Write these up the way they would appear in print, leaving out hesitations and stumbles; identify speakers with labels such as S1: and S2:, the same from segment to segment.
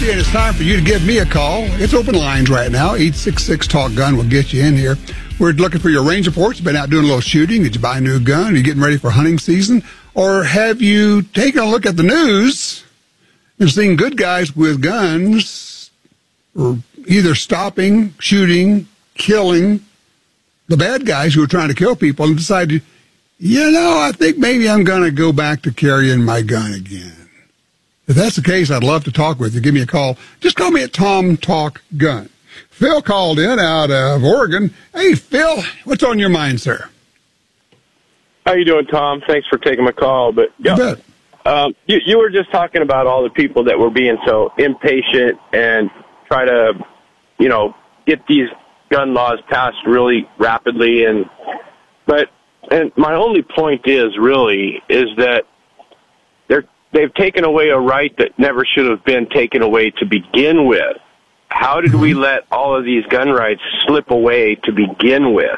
S1: And it's time for you to give me a call. It's open lines right now. 866-TALK-GUN will get you in here. We're looking for your range reports. Been out doing a little shooting. Did you buy a new gun? Are you getting ready for hunting season? Or have you taken a look at the news and seen good guys with guns or either stopping, shooting, killing the bad guys who are trying to kill people and decided, I think maybe I'm going to go back to carrying my gun again. If that's the case, I'd love to talk with you. Give me a call. Just call me at Tom Talk Gun. Phil called in out of Oregon. Hey, Phil, what's on your mind, sir?
S2: How you doing, Tom? Thanks for taking my call. But
S1: You bet.
S2: you were just talking about all the people that were being so impatient and try to, get these gun laws passed really rapidly. And my only point is that they've taken away a right that never should have been taken away to begin with. How did we let all of these gun rights slip away to begin with?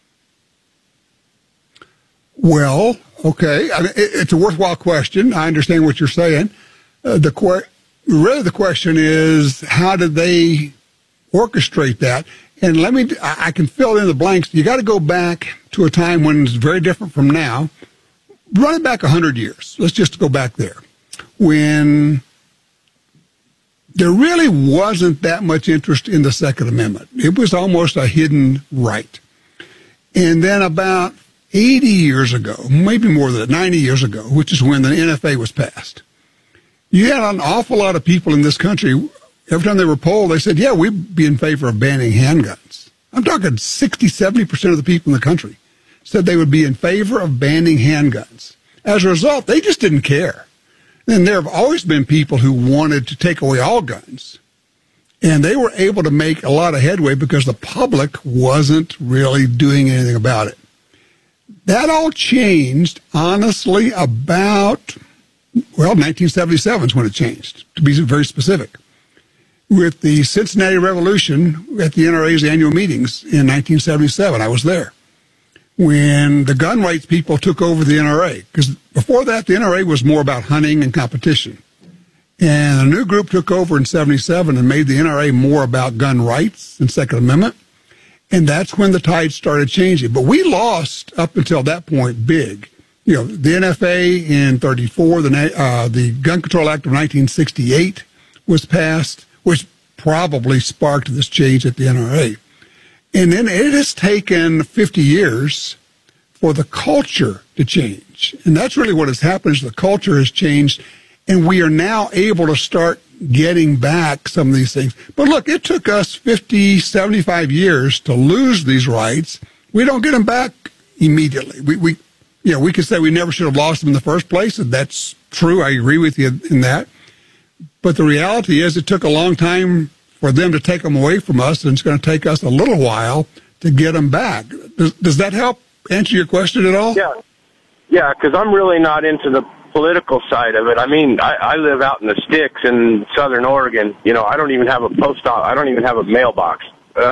S1: Well, okay. I mean, it's a worthwhile question. I understand what you're saying. The question is, how did they orchestrate that? And I can fill in the blanks. You got to go back to a time when it's very different from now. Run it back 100 years. Let's just go back there. When there really wasn't that much interest in the Second Amendment. It was almost a hidden right. And then about 80 years ago, maybe more than that, 90 years ago, which is when the NFA was passed, you had an awful lot of people in this country, every time they were polled, they said, yeah, we'd be in favor of banning handguns. I'm talking 60, 70% of the people in the country said they would be in favor of banning handguns. As a result, they just didn't care. And there have always been people who wanted to take away all guns. And they were able to make a lot of headway because the public wasn't really doing anything about it. That all changed, honestly, about, 1977 is when it changed, to be very specific. With the Cincinnati Revolution at the NRA's annual meetings in 1977, I was there, when the gun rights people took over the NRA. Because before that, the NRA was more about hunting and competition. And a new group took over in 77 and made the NRA more about gun rights and Second Amendment. And that's when the tide started changing. But we lost up until that point big. The NFA in 34, the Gun Control Act of 1968 was passed, which probably sparked this change at the NRA. And then it has taken 50 years for the culture to change. And that's really what has happened is the culture has changed, and we are now able to start getting back some of these things. But look, it took us 50, 75 years to lose these rights. We don't get them back immediately. We could say we never should have lost them in the first place, and that's true. I agree with you in that. But the reality is it took a long time for them to take them away from us, and it's going to take us a little while to get them back. Does that help answer your question at all?
S2: Yeah, because I'm really not into the political side of it. I mean, I live out in the sticks in southern Oregon. I don't even have a post office. I don't even have a mailbox.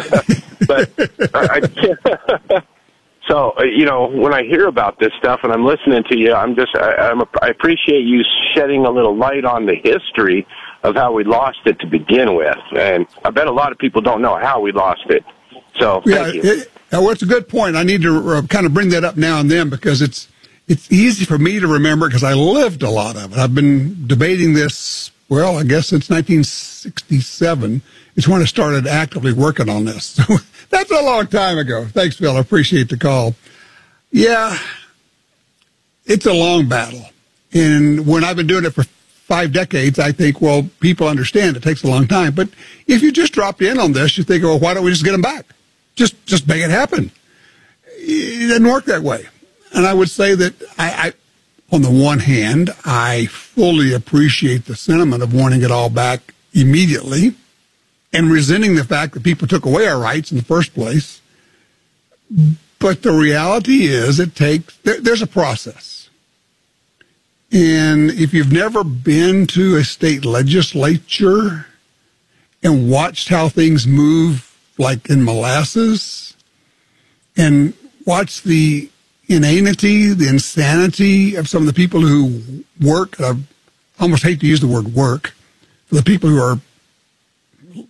S2: So, when I hear about this stuff and I'm listening to you, I appreciate you shedding a little light on the history of how we lost it to begin with. And I bet a lot of people don't know how we lost it. So, thank you.
S1: It's a good point. I need to kind of bring that up now and then because it's easy for me to remember because I lived a lot of it. I've been debating this, I guess since 1967. It's when I started actively working on this. So that's a long time ago. Thanks, Phil. I appreciate the call. Yeah, it's a long battle. And when I've been doing it for 5 decades, I think, people understand it takes a long time. But if you just dropped in on this, you think, why don't we just get them back? Just make it happen. It doesn't work that way. And I would say that I on the one hand, I fully appreciate the sentiment of wanting it all back immediately and resenting the fact that people took away our rights in the first place. But the reality is there's a process. And if you've never been to a state legislature and watched how things move like in molasses and watch the inanity, the insanity of some of the people who work, I almost hate to use the word work, for the people who are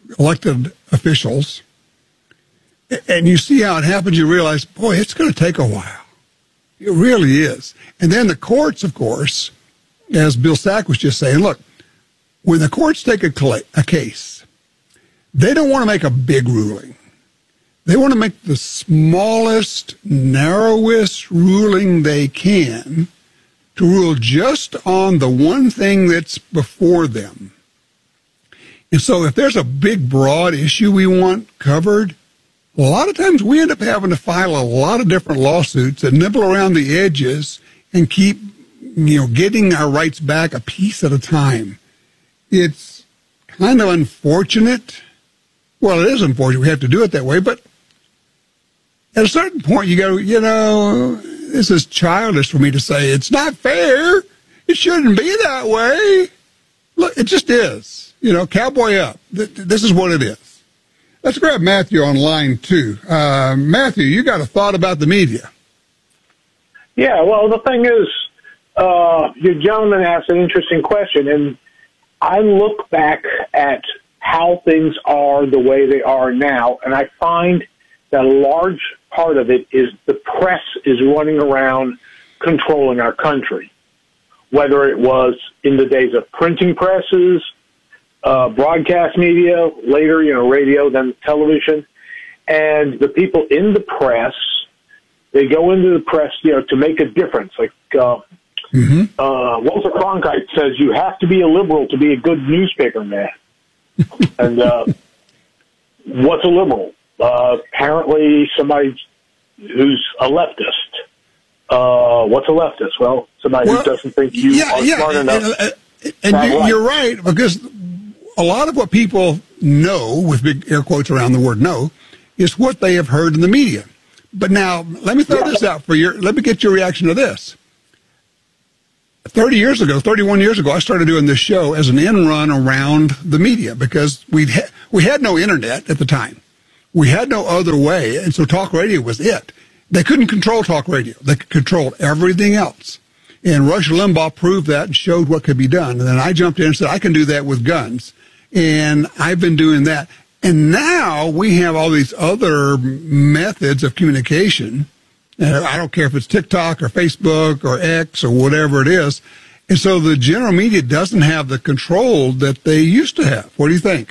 S1: elected officials, and you see how it happens, you realize, boy, it's going to take a while. It really is. And then the courts, of course, as Bill Sack was just saying, look, when the courts take a case, they don't want to make a big ruling. They want to make the smallest, narrowest ruling they can to rule just on the one thing that's before them. And so if there's a big, broad issue we want covered, a lot of times we end up having to file a lot of different lawsuits and nibble around the edges and keep, getting our rights back a piece at a time. It's kind of unfortunate. Well, it is unfortunate we have to do it that way, but at a certain point you go, this is childish for me to say. It's not fair. It shouldn't be that way. Look, it just is. Cowboy up. This is what it is. Let's grab Matthew on line 2. Matthew, you got a thought about the media?
S3: Yeah, well, the thing is, your gentleman asked an interesting question, and I look back at how things are the way they are now, and I find that a large part of it is the press is running around controlling our country, whether it was in the days of printing presses, broadcast media, later, radio, then television. And the people in the press, they go into the press, to make a difference. Like, Walter Cronkite says, you have to be a liberal to be a good newspaper man. And what's a liberal? Apparently somebody who's a leftist. What's a leftist? Well, somebody who doesn't think you are smart enough.
S1: And you're right, because a lot of what people know, with big air quotes around the word know, is what they have heard in the media. But now, let me throw this out let me get your reaction to this. 31 years ago, I started doing this show as an end run around the media because we had no internet at the time. We had no other way, and so talk radio was it. They couldn't control talk radio. They could control everything else. And Rush Limbaugh proved that and showed what could be done. And then I jumped in and said, I can do that with guns. And I've been doing that. And now we have all these other methods of communication. I don't care if it's TikTok or Facebook or X or whatever it is. And so the general media doesn't have the control that they used to have. What do you think?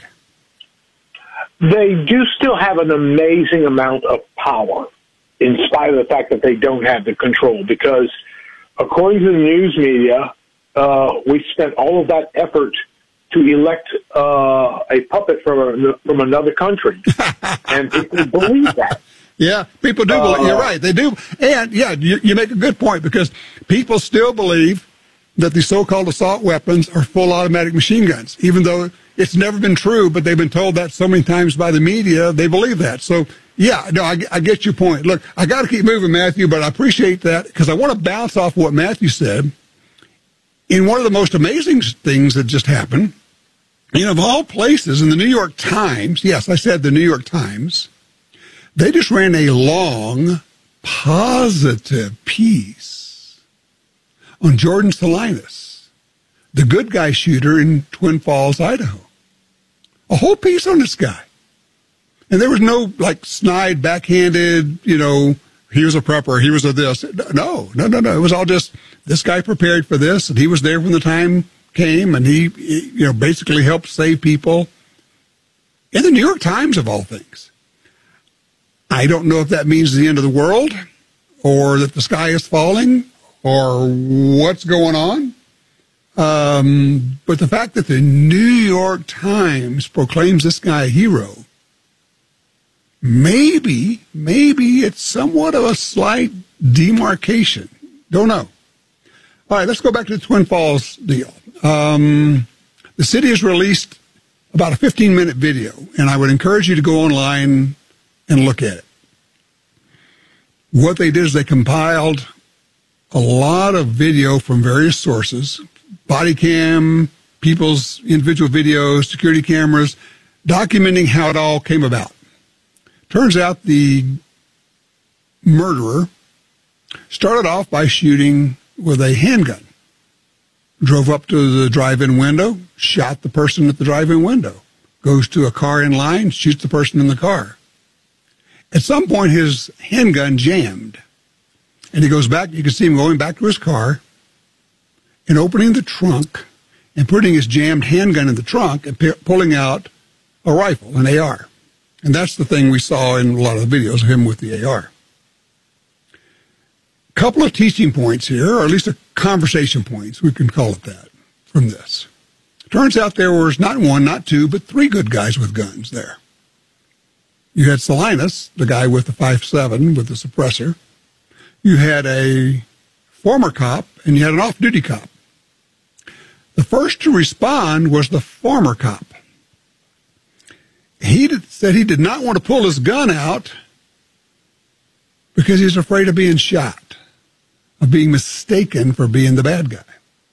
S3: They do still have an amazing amount of power, in spite of the fact that they don't have the control, because according to the news media, we spent all of that effort to elect a puppet from another country, and people believe that.
S1: Yeah, people do believe. You're right, they do. And, you make a good point, because people still believe that the so-called assault weapons are full automatic machine guns, even though it's never been true, but they've been told that so many times by the media, they believe that. So, I get your point. Look, I got to keep moving, Matthew, but I appreciate that, because I want to bounce off what Matthew said. In one of the most amazing things that just happened, of all places, in the New York Times, yes, I said the New York Times, they just ran a long, positive piece on Jordan Salinas, the good guy shooter in Twin Falls, Idaho. A whole piece on this guy. And there was no, snide, backhanded, he was a prepper, he was a this. No. It was all just, this guy prepared for this, and he was there when the time came, and he basically helped save people. In the New York Times, of all things. I don't know if that means the end of the world, or that the sky is falling, or what's going on. But the fact that the New York Times proclaims this guy a hero, maybe it's somewhat of a slight demarcation. Don't know. All right, let's go back to the Twin Falls deal. The city has released about a 15-minute video, and I would encourage you to go online and look at it. What they did is they compiled a lot of video from various sources, body cam, people's individual videos, security cameras, documenting how it all came about. Turns out the murderer started off by shooting with a handgun. Drove up to the drive-in window, shot the person at the drive-in window, goes to a car in line, shoots the person in the car. At some point, his handgun jammed. And he goes back, you can see him going back to his car and opening the trunk and putting his jammed handgun in the trunk and pulling out a rifle, an AR. And that's the thing we saw in a lot of the videos of him with the AR. Couple of teaching points here, or at least a conversation points, we can call it that, from this. Turns out there was not one, not two, but three good guys with guns there. You had Salinas, the guy with the 5.7 with the suppressor. You had a former cop, and you had an off-duty cop. The first to respond was the former cop. He said he did not want to pull his gun out because he was afraid of being shot, of being mistaken for being the bad guy.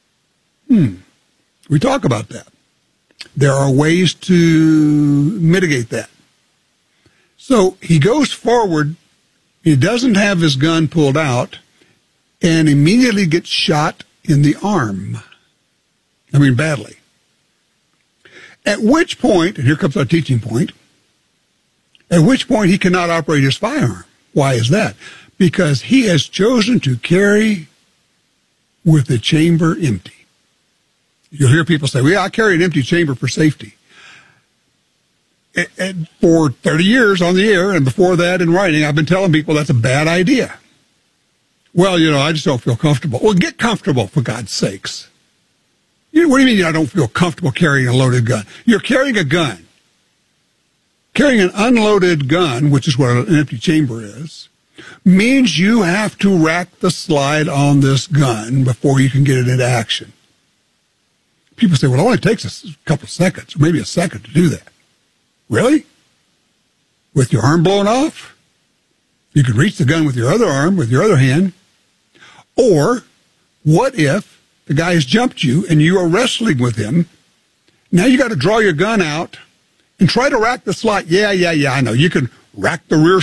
S1: We talk about that. There are ways to mitigate that. So he goes forward, he doesn't have his gun pulled out, and immediately gets shot in the arm. I mean, badly. At which point, and here comes our teaching point, at which point he cannot operate his firearm. Why is that? Because he has chosen to carry with the chamber empty. You'll hear people say, well, I carry an empty chamber for safety. And for 30 years on the air, and before that in writing, I've been telling people that's a bad idea. Well, I just don't feel comfortable. Well, get comfortable, for God's sakes. What do you mean I don't feel comfortable carrying a loaded gun? You're carrying a gun. Carrying an unloaded gun, which is what an empty chamber is, means you have to rack the slide on this gun before you can get it into action. People say, well, it only takes a couple of seconds, or maybe a second to do that. Really? With your arm blown off? You could reach the gun with your other arm, with your other hand. Or what if the guy has jumped you and you are wrestling with him? Now you got to draw your gun out and try to rack the slide. Yeah, I know. You can rack the rear